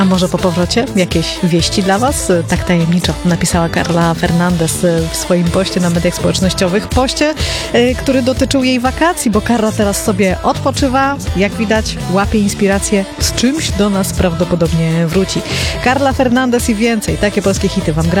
A może po powrocie jakieś wieści dla Was? Tak tajemniczo napisała Carla Fernandez w swoim poście na mediach społecznościowych. Poście, który dotyczył jej wakacji, bo Carla teraz sobie odpoczywa. Jak widać, łapie inspirację. Z czymś do nas prawdopodobnie wróci. Carla Fernandez i więcej. Takie polskie hity Wam gra.